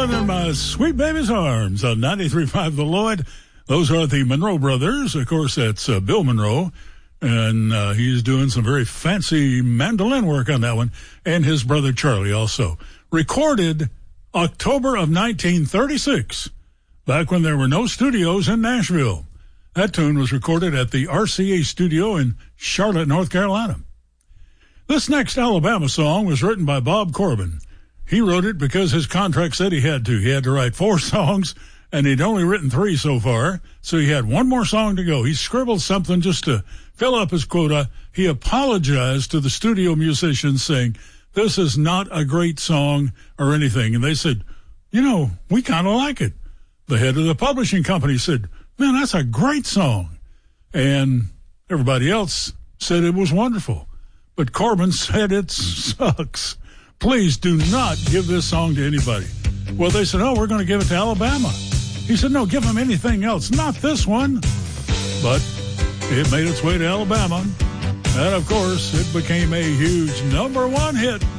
Darling in My Sweet Baby's Arms on 93.5 The Lloyd. Those are the Monroe brothers. Of course, that's Bill Monroe, and he's doing some very fancy mandolin work on that one, and his brother Charlie also. Recorded October of 1936, back when there were no studios in Nashville. That tune was recorded at the RCA studio in Charlotte, North Carolina. This next Alabama song was written by Bob Corbin. He wrote it because his contract said he had to. He had to write 4 songs, and he'd only written 3 so far, so he had one more song to go. He scribbled something just to fill up his quota. He apologized to the studio musicians saying, this is not a great song or anything. And they said, you know, we kind of like it. The head of the publishing company said, man, that's a great song. And everybody else said it was wonderful. But Corbin said it sucks. Please do not give this song to anybody. Well, they said, oh, we're going to give it to Alabama. He said, no, give them anything else, not this one. But it made its way to Alabama. And, of course, it became a huge #1 hit.